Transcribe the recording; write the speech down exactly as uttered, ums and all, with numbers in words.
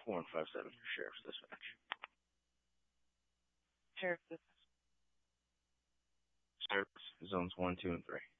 four and five seven for Sheriff's Dispatch. Sheriff, this Sheriff's Zones one, two, and three.